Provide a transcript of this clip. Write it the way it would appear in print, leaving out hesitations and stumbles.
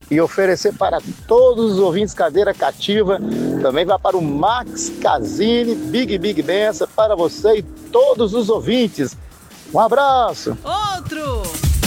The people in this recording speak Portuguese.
e oferecer para todos os ouvintes Cadeira Cativa. Também vai para o Max Casini, Big benção para você e todos os ouvintes. Um abraço!